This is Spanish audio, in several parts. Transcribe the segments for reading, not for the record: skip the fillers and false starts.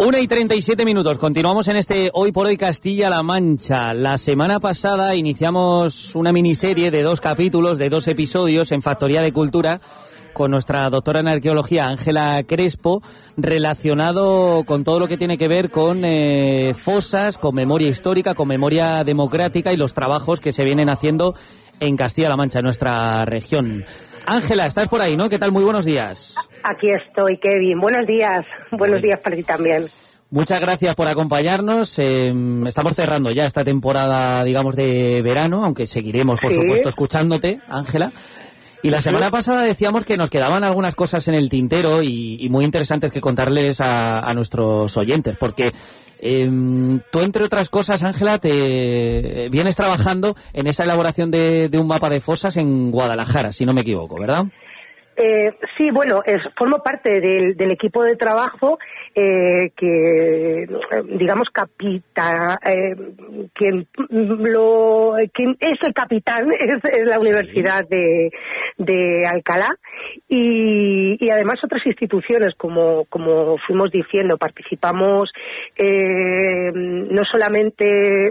1:37. Continuamos en este Hoy por Hoy Castilla-La Mancha. La semana pasada iniciamos una miniserie de 2 capítulos, de 2 episodios en Factoría de Cultura con nuestra doctora en arqueología Ángela Crespo, relacionado con todo lo que tiene que ver con fosas, con memoria histórica, con memoria democrática y los trabajos que se vienen haciendo en Castilla-La Mancha, en nuestra región. Ángela, estás por ahí, ¿no? ¿Qué tal? Muy buenos días. Aquí estoy, Kevin. Buenos días. Buenos días para ti también. Muchas gracias por acompañarnos. Estamos cerrando ya esta temporada, digamos, de verano, aunque seguiremos, por supuesto, escuchándote, Ángela. Y la semana pasada decíamos que nos quedaban algunas cosas en el tintero y muy interesantes que contarles a nuestros oyentes, porque tú, entre otras cosas, Ángela, te vienes trabajando en esa elaboración de un mapa de fosas en Guadalajara, si no me equivoco, ¿verdad? Sí, bueno, formo parte del equipo de trabajo que, digamos, quien es el capitán es la Universidad de Alcalá y además otras instituciones, como fuimos diciendo, participamos no solamente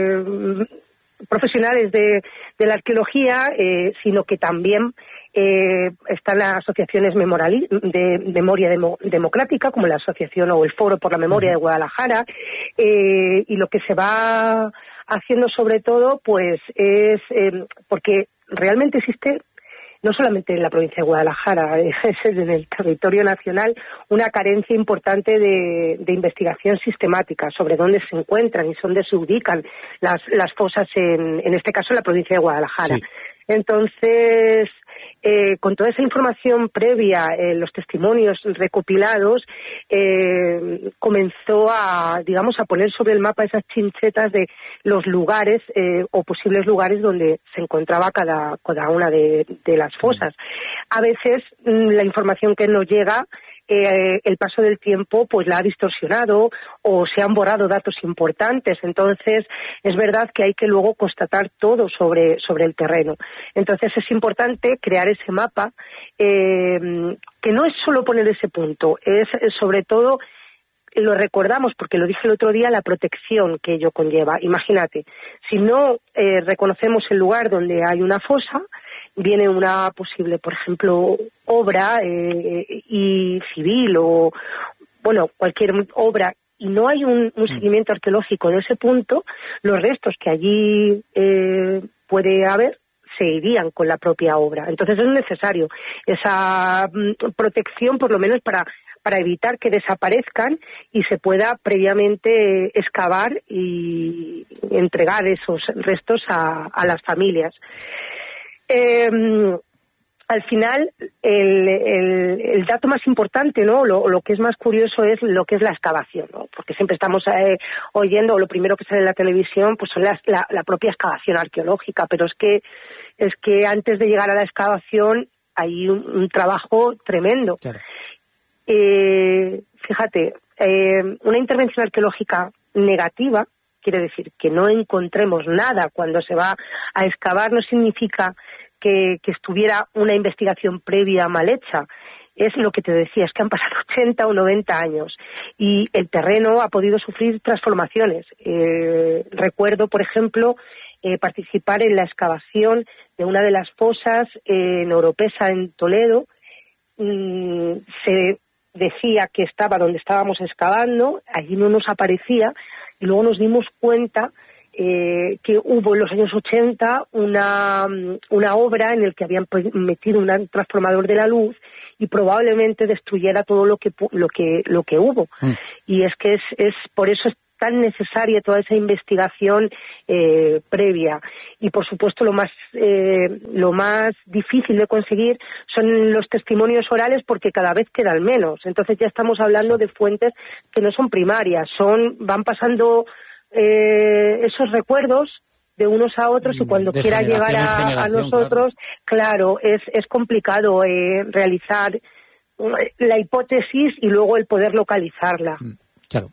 profesionales de la arqueología, sino que también están las asociaciones de memoria democrática, como la asociación o el Foro por la Memoria de Guadalajara, y lo que se va haciendo sobre todo pues es porque realmente existe, no solamente en la provincia de Guadalajara, es en el territorio nacional, una carencia importante de investigación sistemática sobre dónde se encuentran y dónde se ubican las fosas, en este caso en la provincia de Guadalajara. Sí. Entonces, con toda esa información previa, los testimonios recopilados, comenzó a poner sobre el mapa esas chinchetas de los lugares o posibles lugares donde se encontraba cada una de las fosas. A veces la información que nos llega, el paso del tiempo pues la ha distorsionado o se han borrado datos importantes. Entonces es verdad que hay que luego constatar todo sobre el terreno. Entonces es importante crear ese mapa, que no es solo poner ese punto, es sobre todo, lo recordamos porque lo dije el otro día, la protección que ello conlleva. Imagínate, si no reconocemos el lugar donde hay una fosa, viene una posible, por ejemplo, obra y civil o, bueno, cualquier obra, y no hay un seguimiento arqueológico de ese punto, los restos que allí puede haber se irían con la propia obra. Entonces es necesario esa protección, por lo menos para evitar que desaparezcan y se pueda previamente excavar y entregar esos restos a las familias. Al final, el dato más importante, ¿no? Lo que es más curioso es lo que es la excavación, ¿no? Porque siempre estamos oyendo, o lo primero que sale en la televisión, pues son la propia excavación arqueológica, pero es que antes de llegar a la excavación hay un trabajo tremendo. Claro. Fíjate, una intervención arqueológica negativa quiere decir que no encontremos nada cuando se va a excavar, no significa que estuviera una investigación previa mal hecha. Es lo que te decía, es que han pasado 80 o 90 años y el terreno ha podido sufrir transformaciones. Recuerdo, por ejemplo, participar en la excavación de una de las fosas en Oropesa, en Toledo. Se decía que estaba donde estábamos excavando, allí no nos aparecía, y luego nos dimos cuenta que hubo en los años 80 una obra en la que habían metido un transformador de la luz y probablemente destruyera todo lo que hubo. Y es que es por eso es tan necesaria toda esa investigación previa. Y por supuesto lo más difícil de conseguir son los testimonios orales, porque cada vez quedan menos. Entonces ya estamos hablando de fuentes que no son primarias, van pasando esos recuerdos de unos a otros, y cuando quiera llegar a nosotros, claro, es complicado realizar la hipótesis y luego el poder localizarla. Claro.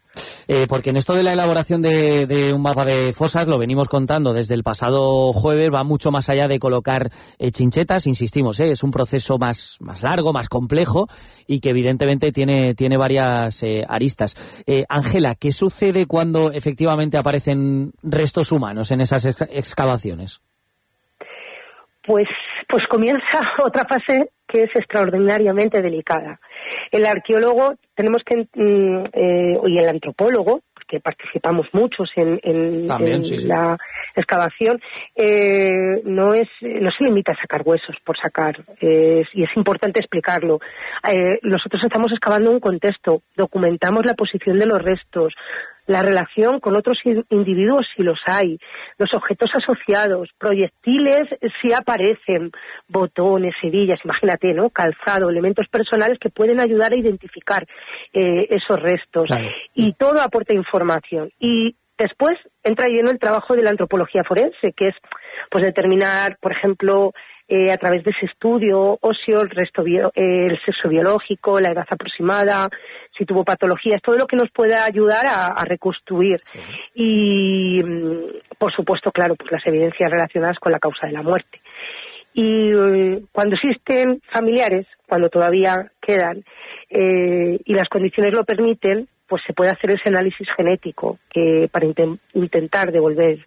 Porque en esto de la elaboración de un mapa de fosas, lo venimos contando desde el pasado jueves, va mucho más allá de colocar chinchetas, insistimos, es un proceso más largo, más complejo y que evidentemente tiene varias aristas. Ángela, ¿qué sucede cuando efectivamente aparecen restos humanos en esas excavaciones? Pues comienza otra fase que es extraordinariamente delicada. El arqueólogo y el antropólogo, que participamos muchos en la excavación, no se limita a sacar huesos por sacar, y es importante explicarlo. Nosotros estamos excavando un contexto, documentamos la posición de los restos, la relación con otros individuos si los hay, los objetos asociados, proyectiles si aparecen, botones, hebillas, imagínate, ¿no? Calzado, elementos personales que pueden ayudar a identificar esos restos. Claro. Y todo aporta información. Y después entra lleno el trabajo de la antropología forense, que es pues determinar, por ejemplo, a través de ese estudio óseo, el sexo biológico, la edad aproximada, si tuvo patologías, todo lo que nos pueda ayudar a reconstruir. Sí. Y, por supuesto, claro, pues las evidencias relacionadas con la causa de la muerte. Y cuando existen familiares, cuando todavía quedan, y las condiciones lo permiten, pues se puede hacer ese análisis genético para intentar devolver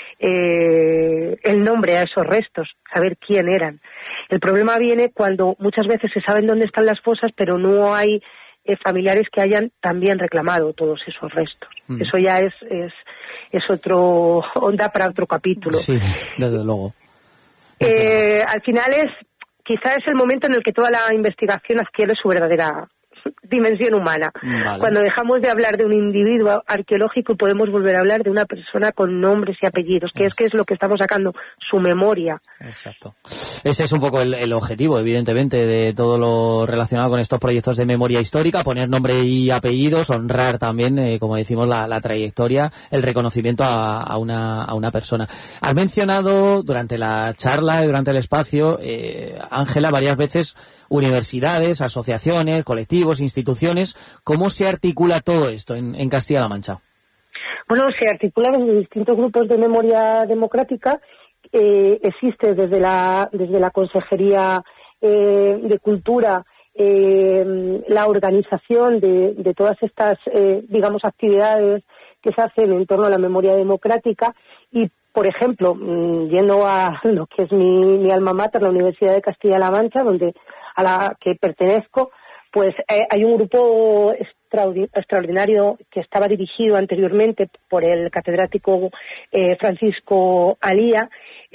el nombre a esos restos, saber quién eran. El problema viene cuando muchas veces se saben dónde están las fosas, pero no hay familiares que hayan también reclamado todos esos restos. Eso ya es otro onda para otro capítulo. Sí, desde luego. Al final quizá es el momento en el que toda la investigación adquiere su verdadera dimensión humana. Vale. Cuando dejamos de hablar de un individuo arqueológico y podemos volver a hablar de una persona con nombres y apellidos, que es lo que estamos sacando, su memoria. Exacto. Ese es un poco el objetivo, evidentemente, de todo lo relacionado con estos proyectos de memoria histórica, poner nombre y apellidos, honrar también, como decimos, la trayectoria, el reconocimiento a una persona. Has mencionado durante la charla y durante el espacio, Ángela, varias veces universidades, asociaciones, colectivos, instituciones. ¿Cómo se articula todo esto en Castilla-La Mancha? Bueno, se articulan en distintos grupos de memoria democrática. Existe desde la Consejería de Cultura la organización de todas estas, actividades que se hacen en torno a la memoria democrática y, por ejemplo, yendo a lo que es mi alma mater, la Universidad de Castilla-La Mancha, a la que pertenezco, pues hay un grupo extraordinario que estaba dirigido anteriormente por el catedrático Francisco Alía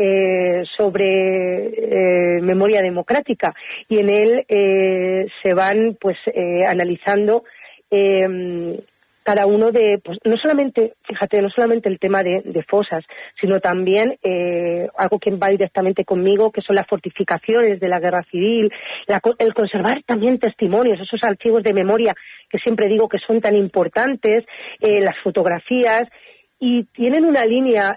sobre memoria democrática, y en él se van pues analizando cada uno no solamente el tema de fosas, sino también algo que va directamente conmigo, que son las fortificaciones de la guerra civil, el conservar también testimonios, esos archivos de memoria que siempre digo que son tan importantes, las fotografías, y tienen una línea,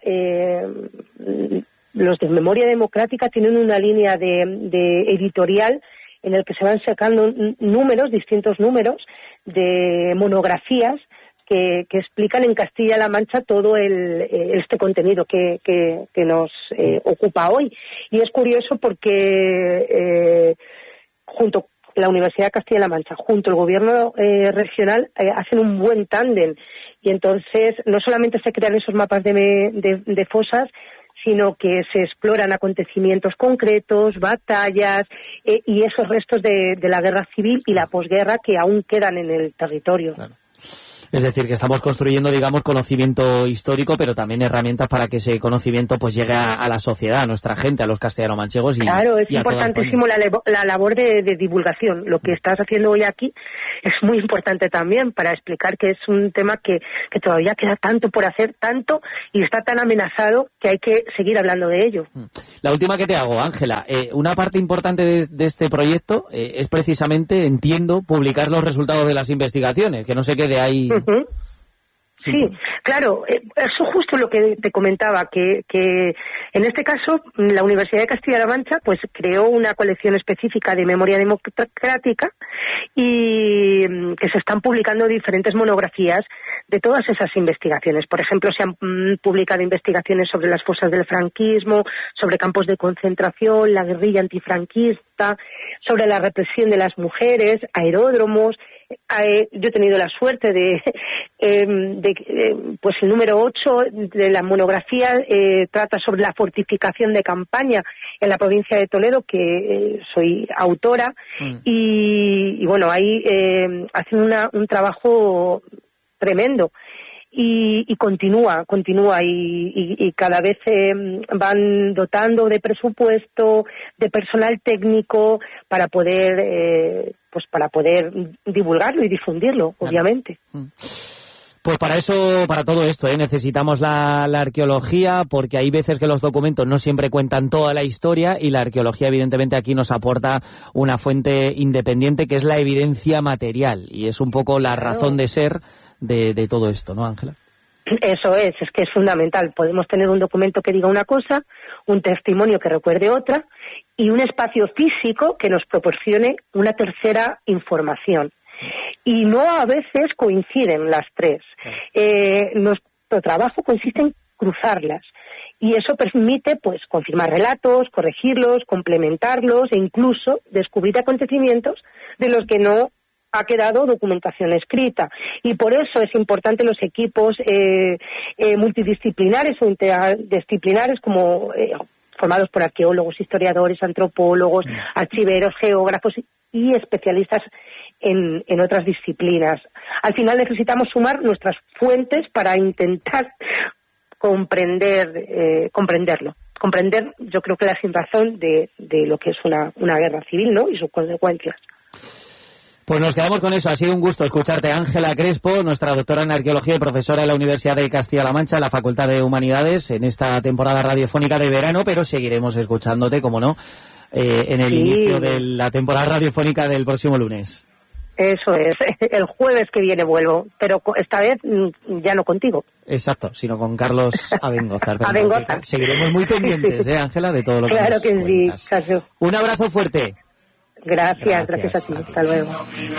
los de memoria democrática tienen una línea de editorial en el que se van sacando distintos números de monografías que explican en Castilla-La Mancha todo este contenido que nos ocupa hoy. Y es curioso porque junto la Universidad de Castilla-La Mancha, junto al gobierno regional, hacen un buen tándem. Y entonces no solamente se crean esos mapas de fosas, sino que se exploran acontecimientos concretos, batallas y esos restos de la guerra civil y la posguerra que aún quedan en el territorio. Claro. Es decir, que estamos construyendo, digamos, conocimiento histórico, pero también herramientas para que ese conocimiento pues llegue a la sociedad, a nuestra gente, a los castellano-manchegos. Claro, es importantísimo la labor de divulgación. Lo que estás haciendo hoy aquí es muy importante también para explicar que es un tema que todavía queda tanto por hacer, tanto, y está tan amenazado que hay que seguir hablando de ello. La última que te hago, Ángela, una parte importante de este proyecto es precisamente, entiendo, publicar los resultados de las investigaciones, que no se quede ahí. Uh-huh. Sí, claro, eso justo lo que te comentaba, que en este caso la Universidad de Castilla-La Mancha pues creó una colección específica de memoria democrática y que se están publicando diferentes monografías todas esas investigaciones. Por ejemplo, se han publicado investigaciones sobre las fosas del franquismo, sobre campos de concentración, la guerrilla antifranquista, sobre la represión de las mujeres, aeródromos. Yo he tenido la suerte de pues el número 8 de la monografía trata sobre la fortificación de campaña en la provincia de Toledo, que soy autora, y bueno, ahí hacen un trabajo tremendo. Y continúa y cada vez van dotando de presupuesto, de personal técnico para poder divulgarlo y difundirlo, obviamente. Pues para todo esto, necesitamos la arqueología, porque hay veces que los documentos no siempre cuentan toda la historia, y la arqueología evidentemente aquí nos aporta una fuente independiente que es la evidencia material, y es un poco la razón de ser de todo esto, ¿no, Ángela? Eso es que es fundamental. Podemos tener un documento que diga una cosa, un testimonio que recuerde otra, y un espacio físico que nos proporcione una tercera información. Y no a veces coinciden las tres. Nuestro trabajo consiste en cruzarlas, y eso permite pues confirmar relatos, corregirlos, complementarlos e incluso descubrir acontecimientos de los que no ha quedado documentación escrita. Y por eso es importante los equipos multidisciplinares o interdisciplinares, como formados por arqueólogos, historiadores, antropólogos, archiveros, geógrafos y especialistas en otras disciplinas. Al final necesitamos sumar nuestras fuentes para intentar comprenderlo. Comprender, yo creo que la sinrazón de lo que es una guerra civil, ¿no?, y sus consecuencias. Pues nos quedamos con eso. Ha sido un gusto escucharte, Ángela Crespo, nuestra doctora en arqueología y profesora de la Universidad de Castilla-La Mancha, en la Facultad de Humanidades, en esta temporada radiofónica de verano, pero seguiremos escuchándote, como no, en el inicio de la temporada radiofónica del próximo lunes. Eso es. El jueves que viene vuelvo, pero esta vez ya no contigo. Exacto, sino con Carlos Abengozar. Seguiremos muy pendientes, Ángela, de todo lo que nos cuentas. Claro que sí, Caso. Un abrazo fuerte. Gracias a ti. Hasta luego.